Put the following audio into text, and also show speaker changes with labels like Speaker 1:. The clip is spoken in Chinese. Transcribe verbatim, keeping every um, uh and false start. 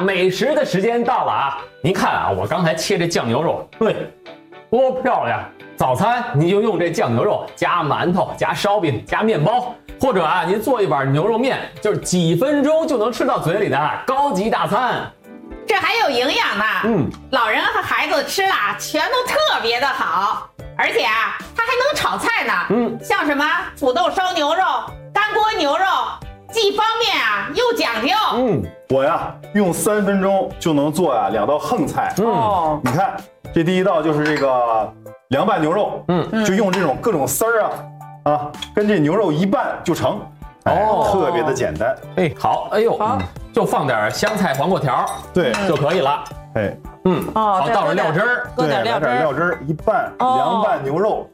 Speaker 1: 美食的时间到了啊！您看啊，我刚才切这酱牛肉，对，多漂亮！早餐您就用这酱牛肉加馒头、加烧饼、加面包，或者啊，您做一碗牛肉面，就是几分钟就能吃到嘴里的高级大餐。
Speaker 2: 这还有营养呢，
Speaker 1: 嗯，
Speaker 2: 老人和孩子吃了全都特别的好，而且啊，它还能炒菜呢，
Speaker 1: 嗯，
Speaker 2: 像什么土豆烧牛肉、干锅牛肉，既方便啊又讲究。
Speaker 1: 嗯，
Speaker 3: 我呀用三分钟就能做呀两道横菜。
Speaker 1: 嗯，
Speaker 3: 你看这第一道就是这个凉拌牛肉，
Speaker 1: 嗯，
Speaker 3: 就用这种各种丝儿啊啊，跟这牛肉一拌就成。
Speaker 1: 哦，
Speaker 3: 特别的简单。
Speaker 1: 哎，好，哎呦，
Speaker 4: 好，
Speaker 1: 就放点香菜、黄瓜条，
Speaker 3: 对，
Speaker 1: 就可以了。
Speaker 3: 哎，
Speaker 1: 嗯，
Speaker 4: 哦
Speaker 1: 好，倒上料汁儿，
Speaker 4: 搁点料汁儿，
Speaker 3: 对，来点料汁儿一拌，
Speaker 4: 哦
Speaker 3: 凉拌牛肉